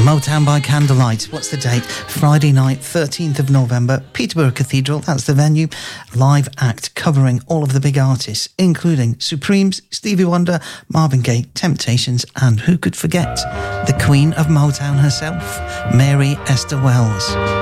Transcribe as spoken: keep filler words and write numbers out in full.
Motown by Candlelight. What's the date? Friday night, thirteenth of November, Peterborough Cathedral. That's the venue. Live act covering all of the big artists, including Supremes, Stevie Wonder, Marvin Gaye, Temptations, and who could forget the Queen of Motown herself, Mary Esther Wells.